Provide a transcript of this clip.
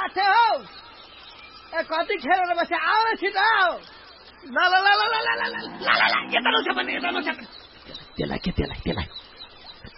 बस्यो हौ ए कति खेलेर बस्यो आऊ न छिटो आऊ ल ल ल ल ल ल ल ल ल यता नउछ भने यता नउछ त्यसलाई